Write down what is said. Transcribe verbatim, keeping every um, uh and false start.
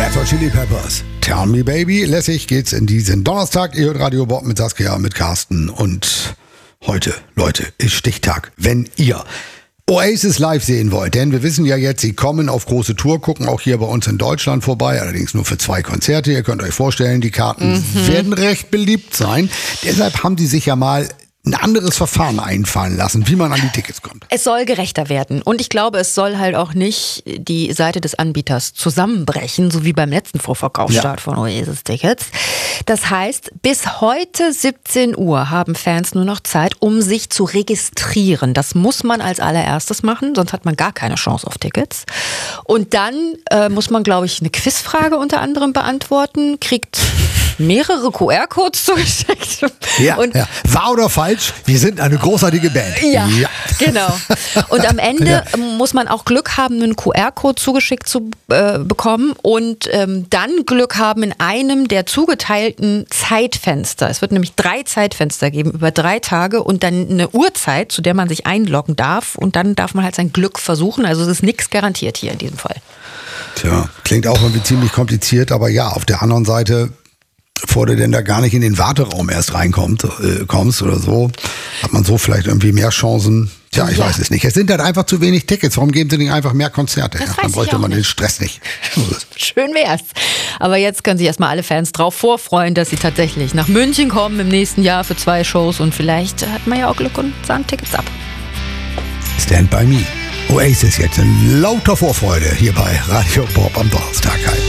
Red Hot Chili Peppers. Tell me baby. Lässig geht's in diesen Donnerstag. Ihr hört Radio Bob mit Saskia, mit Carsten. Und heute, Leute, ist Stichtag. Wenn ihr Oasis live sehen wollt, denn wir wissen ja jetzt, sie kommen auf große Tour, gucken auch hier bei uns in Deutschland vorbei, allerdings nur für zwei Konzerte. Ihr könnt euch vorstellen, die Karten mhm. werden recht beliebt sein. Deshalb haben die sich ja mal ein anderes Verfahren einfallen lassen, wie man an die Tickets kommt. Es soll gerechter werden. Und ich glaube, es soll halt auch nicht die Seite des Anbieters zusammenbrechen, so wie beim letzten Vorverkaufsstart ja. von Oasis-Tickets. Das heißt, bis heute siebzehn Uhr haben Fans nur noch Zeit, um sich zu registrieren. Das muss man als allererstes machen, sonst hat man gar keine Chance auf Tickets. Und dann äh, muss man, glaube ich, eine Quizfrage unter anderem beantworten, kriegt mehrere Q R-Codes zugeschickt. Ja, und ja. Wahr oder falsch? Wir sind eine großartige Band. Ja, ja. Genau. Und am Ende ja. muss man auch Glück haben, einen Q R-Code zugeschickt zu äh, bekommen und ähm, dann Glück haben in einem der zugeteilten Zeitfenster. Es wird nämlich drei Zeitfenster geben über drei Tage und dann eine Uhrzeit, zu der man sich einloggen darf und dann darf man halt sein Glück versuchen. Also es ist nichts garantiert hier in diesem Fall. Tja, klingt auch irgendwie ziemlich kompliziert, aber ja, auf der anderen Seite, bevor du denn da gar nicht in den Warteraum erst reinkommst äh, kommst oder so, hat man so vielleicht irgendwie mehr Chancen. Tja, ich ja. weiß es nicht. Es sind halt einfach zu wenig Tickets. Warum geben sie nicht einfach mehr Konzerte? Ja, dann bräuchte man nicht. den Stress nicht. Schön wär's. Aber jetzt können sich erstmal alle Fans drauf vorfreuen, dass sie tatsächlich nach München kommen im nächsten Jahr für zwei Shows und vielleicht hat man ja auch Glück und sahen Tickets ab. Stand by me. Oasis jetzt in lauter Vorfreude hier bei Radio Bob am Donnerstag halt.